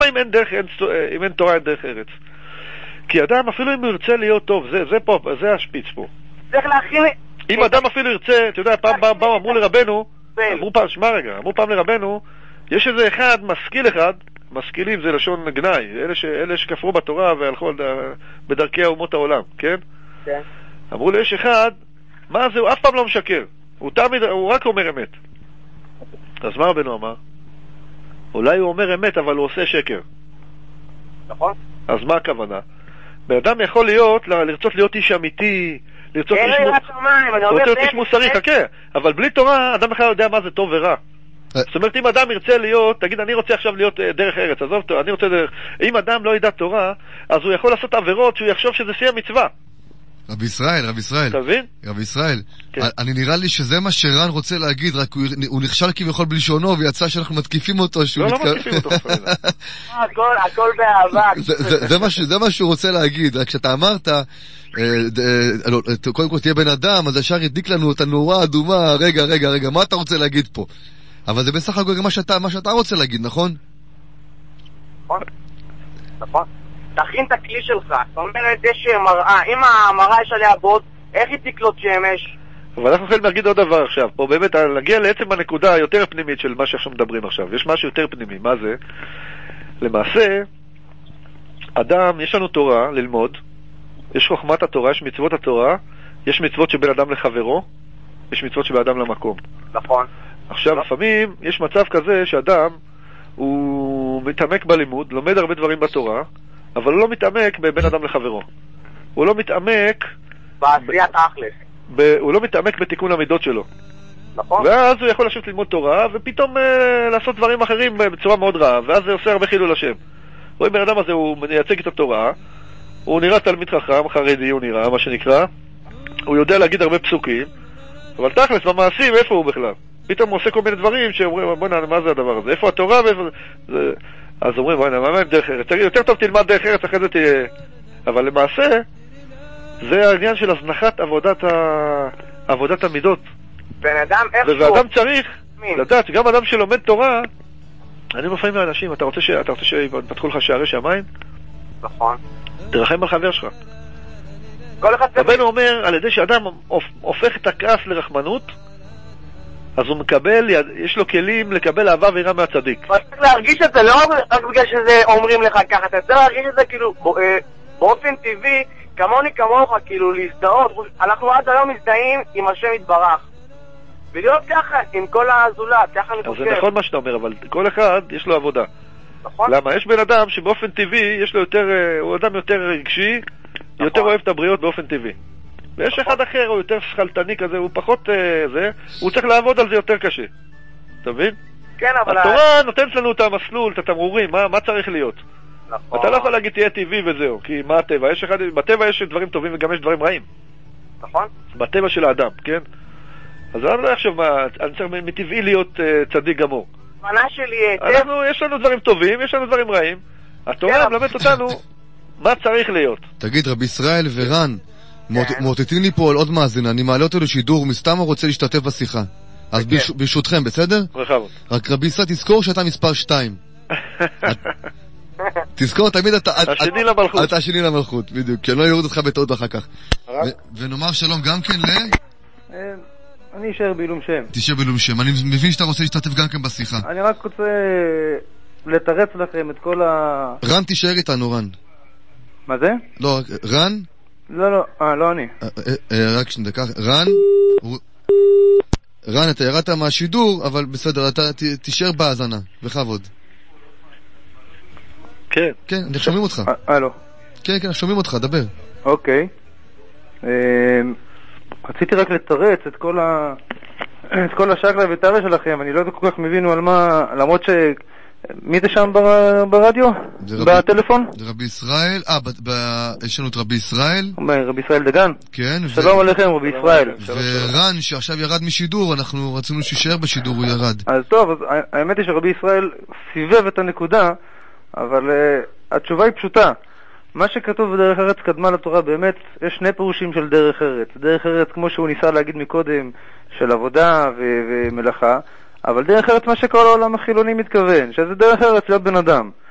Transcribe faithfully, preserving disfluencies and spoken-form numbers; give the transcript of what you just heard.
אם אין דרך, אין, אם אין תורה, אין דרך ארץ? כי אדם, אפילו אם הוא ירצה להיות טוב, זה, זה פה, זה השפיץ פה. צריך להכין... אם אדם אפילו ירצה, אתה יודע, פעם באו, אמרו לרבנו, אמרו פעם, שמע רגע, אמרו פעם לרבנו, יש איזה אחד, משכיל אחד, משכילים זה לשון גנאי, אלה, ש, אלה שכפרו בתורה והלכו בדרכי האומות העולם, כן? כן. אמרו לי, יש אחד, מה זה, הוא אף פעם לא משקר, הוא תמיד, הוא רק אומר אמת. אז מה רבנו אמר? אולי הוא אומר אמת, אבל הוא עושה שקר. נכון. אז מה הכוונה? באדם יכול להיות, לרצות להיות איש אמיתי, לרצות איש מוסרי, חכה, אבל בלי תורה, אדם בכלל יודע מה זה טוב ורע. זאת אומרת, אם אדם ירצה להיות, תגיד, אני רוצה עכשיו להיות דרך ארץ, עזוב, אני רוצה דרך... אם אדם לא ידע תורה, אז הוא יכול לעשות עבירות שהוא יחשוב שזה שיא המצווה. רבי ישראל, רבי ישראל. תבין? רבי ישראל. אני נראה לי שזה מה שרן רוצה להגיד, רק הוא נכשל כביכול בלשונו, ויצא שאנחנו מתקיפים אותו. לא, לא מתקיפים אותו. הכל באהבה. זה מה שהוא רוצה להגיד, רק שאתה אמרת, קודם כל תהיה בן אדם, אז השאר ידליק לנו את הנורה האדומה, רגע, רגע, רגע, מה אתה רוצה להגיד פה? אבל זה בסך הכל מה שאתה, מה שאתה רוצה להגיד, נכון? נכון, נכון. תכין את הכלי שלך, זאת אומרת, יש מראה, אם המראה יש עליה בוט, איך היא תקלוט שמש? אבל אנחנו יכולים להגיד עוד דבר עכשיו, פה באמת, להגיע לעצם הנקודה היותר פנימית של מה שאנחנו מדברים עכשיו, יש משהו יותר פנימי, מה זה? למעשה, אדם, יש לנו תורה ללמוד, יש חוכמת התורה, יש מצוות התורה, יש מצוות שבין אדם לחברו, יש מצוות שבין אדם למקום. נכון. עכשיו, לפעמים יש מצב כזה שאדם הוא מתעמק בלימוד, לומד הרבה דברים בתורה, אבל הוא לא מתעמק בין אדם לחברו. הוא לא מתעמק... בעשיית האחלס. הוא לא מתעמק בתיקון המידות שלו. נכון. ואז הוא יכול לשבת ללמוד תורה, ופתאום אה, לעשות דברים אחרים בצורה מאוד רעה, ואז זה עושה הרבה חילול השם. רואים בן אדם הזה, הוא מייצג את התורה, הוא נראה תלמיד חכם, חרדי הוא נראה, מה שנקרא, הוא יודע להגיד הרבה פסוקים, אבל תכלס, במעשים, איפה הוא בכלל? פתאום הוא עושה כל מיני דברים שאומרים, בוא'נה, מה זה הדבר הזה? איפה התורה ואיפה זה? אז אומרים, בוא'נה, מה עם דרך ארץ? תגיד, יותר טוב תלמד דרך ארץ, אחרי זה תהיה... אבל למעשה, זה העניין של הזנחת עבודת, ה... עבודת המידות. בן אדם איכשהו... ואדם צריך לדעת שגם אדם שלומד תורה, אני מפעים לאנשים, אתה רוצה, ש... אתה רוצה שיפתחו לך שערי שמיים? נכון. תרחם על חבר שלך. כל אחד... רבנו אומר, על ידי שאדם הופך את הכעס לרחמנות, אז הוא מקבל, יש לו כלים לקבל אהבה ויראה מהצדיק. אתה צריך להרגיש את זה, לא רק בגלל שזה אומרים לך ככה, אתה צריך להרגיש את זה כאילו באופן טבעי, כמוני כמוך, כאילו להזדהות. אנחנו עד היום מזדהים עם השם יתברך. ולהיות ככה, עם כל הזולת, ככה אני חושב. אז זה נכון מה שאתה אומר, אבל כל אחד יש לו עבודה. נכון? למה? יש בן אדם שבאופן טבעי, יש לו יותר, הוא אדם יותר רגשי, יותר אוהב את הבריות באופן טבעי. ויש אחד אחר, הוא יותר שחלטני כזה, הוא פחות זה, הוא צריך לעבוד על זה יותר קשה. אתה מבין? כן, אבל... התורה נותנת לנו את המסלול, את התמרורים, מה, מה צריך להיות? נכון. אתה לא יכול להגיד תהיה טבעי וזהו, כי מה הטבע? יש אחד, בטבע יש דברים טובים וגם יש דברים רעים. נכון. בטבע של האדם, כן? אז אני לא חושב מה, אני צריך מטבעי להיות uh, צדיק גמור. מנה שלי... אנחנו, יש לנו דברים טובים, יש לנו דברים רעים. התורה מלמדת אותנו מה צריך להיות. תגיד, רבי ישראל ורן, מוטטים לי פה על עוד מאזין, אני מעלה אותו לשידור, מסתם הוא רוצה להשתתף בשיחה. אז ברשותכם, בסדר? רחבות. רק רבי ישראל, תזכור שאתה מספר שתיים. תזכור, תמיד אתה... השני למלכות. אתה השני למלכות, בדיוק, כי אני לא יורד אותך בטעות אחר כך. ונאמר שלום גם כן ל... אני אשאר בעילום שם. תשאר בעילום שם. אני מבין שאתה רוצה להשתתף גם כן בשיחה. אני רק רוצה לתרץ לכם את כל ה... רן תשאר איתנו, רן. מה זה? לא, רן? לא, לא, אה, לא אני. רק שני דקה. רן? רן, אתה ירדת מהשידור, אבל בסדר, אתה תשאר בהאזנה, בכבוד. כן. כן, אנחנו שומעים אותך. הלו. כן, כן, שומעים אותך, דבר. אוקיי. רציתי רק לתרץ את כל ה... את כל השקלה וטרה שלכם, אני לא יודע כל כך מבינו על מה, למרות ש... מי זה שם ברדיו? בטלפון? זה רבי ישראל, אה, יש לנו את רבי ישראל. רבי ישראל דגן? כן. שלום עליכם, רבי ישראל. ורן, שעכשיו ירד משידור, אנחנו רצינו שישאר בשידור, הוא ירד. אז טוב, האמת היא שרבי ישראל סיבב את הנקודה, אבל התשובה היא פשוטה. מה שכתוב בדרך ארץ קדמה לתורה, באמת, יש שני פירושים של דרך ארץ. דרך ארץ, כמו שהוא ניסה להגיד מקודם, של עבודה ו- ומלאכה, אבל דרך ארץ מה שכל העולם החילוני מתכוון, שזה דרך ארץ להיות בן אדם.